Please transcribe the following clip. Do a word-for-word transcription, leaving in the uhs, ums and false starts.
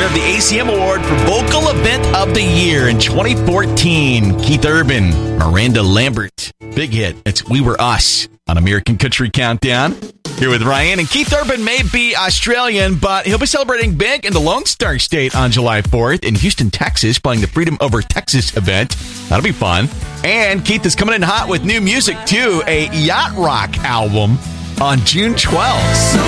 of the A C M Award for Vocal Event of the Year in twenty fourteen. Keith Urban, Miranda Lambert. Big hit. It's We Were Us on American Country Countdown. Here with Ryan. And Keith Urban may be Australian, but he'll be celebrating big in the Lone Star State on July fourth in Houston, Texas, playing the Freedom Over Texas event. That'll be fun. And Keith is coming in hot with new music, too. A yacht rock album on June twelfth. So